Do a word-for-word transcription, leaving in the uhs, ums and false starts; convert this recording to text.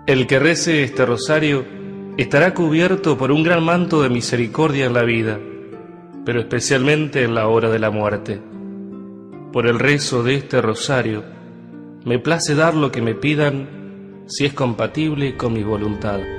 El que rece este rosario estará cubierto por un gran manto de misericordia en la vida, pero especialmente en la hora de la muerte. Por el rezo de este rosario, me place dar lo que me pidan, si es compatible con mi voluntad.